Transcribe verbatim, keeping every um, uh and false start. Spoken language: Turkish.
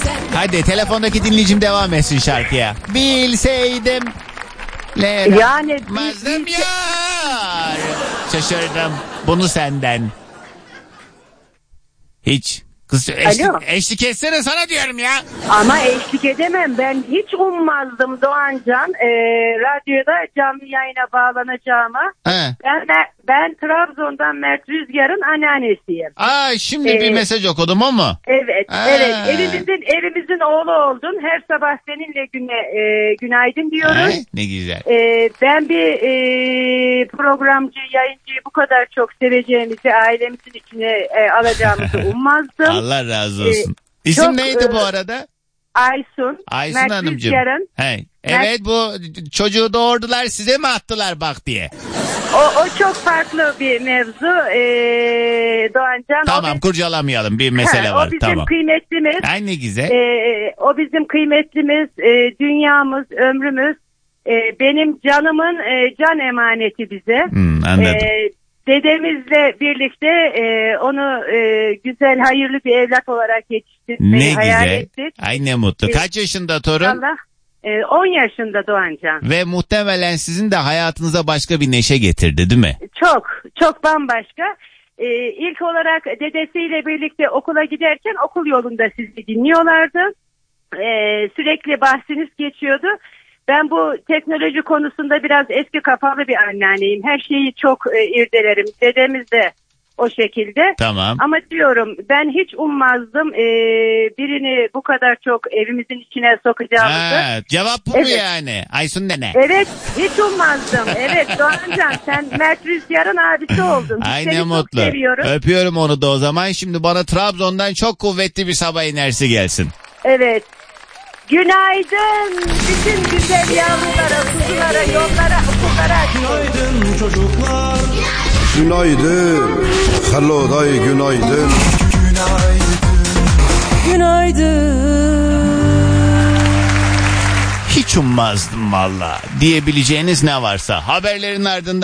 Hadi telefondaki dinleyicim devam etsin şarkıya. Bilseydim. Yani Mazdım ya. Şaşırdım bunu senden. Hiç. Kız eşlik, eşlik etsene sana diyorum ya. Ama eşlik edemem. Ben hiç ummazdım Doğancan. E, radyoda canlı yayına bağlanacağıma. He. Ben ben Trabzon'dan Mert Rüzgar'ın anneannesiyim. Aa şimdi ee, bir mesaj okudum ama. Evet, Aa. evet. Evimizin evimizin oğlu oldun. Her sabah seninle güne e, günaydın diyoruz. Ay, ne güzel. E, ben bir e, programcı, yayıncıyı bu kadar çok seveceğimizi, ailemizin içine e, alacağımızı ummazdım. Allah razı olsun. Ee, İsim çok, neydi bu arada? Aysun. Aysun Mert Hanımcığım. Hey. Evet Mert... bu çocuğu doğurdular size mi attılar bak diye. O, o çok farklı bir mevzu ee, Doğancan. Tamam o kurcalamayalım bir mesele ha, var. O bizim tamam. kıymetlimiz. Ay ne güzel. Ee, o bizim kıymetlimiz, e, dünyamız, ömrümüz. E, benim canımın e, can emaneti bize. Hmm, anladım. E, dedemizle birlikte e, onu e, güzel hayırlı bir evlat olarak yetiştirmeyi hayal güzel. ettik. Ay ne mutlu. Kaç yaşında torun? Allah. on yaşında Doğancan. Ve muhtemelen sizin de hayatınıza başka bir neşe getirdi değil mi? Çok, çok bambaşka. Ee, ilk olarak dedesiyle birlikte okula giderken okul yolunda sizi dinliyorlardı. Ee, sürekli bahsiniz geçiyordu. Ben bu teknoloji konusunda biraz eski kafalı bir anneanneyim. Her şeyi çok e, irdelerim. Dedemiz de o şekilde. Tamam. Ama diyorum ben hiç ummazdım ee, birini bu kadar çok evimizin içine sokacağımızı. Ha, cevap bu evet. mu yani? Aysun nene. Evet hiç ummazdım. Evet Doğancan sen Mert Rüzgar'ın abisi oldun. Ay Seni ne mutlu. seviyorum. Öpüyorum onu da o zaman. Şimdi bana Trabzon'dan çok kuvvetli bir sabah enerjisi gelsin. Evet. Günaydın bütün güzel yavrulara, kuzulara, yollara, okullara. Günaydın çocuklar. Günaydın. Hello day günaydın. Günaydın. Günaydın. Hiç ummazdım valla diyebileceğiniz ne varsa haberlerin ardından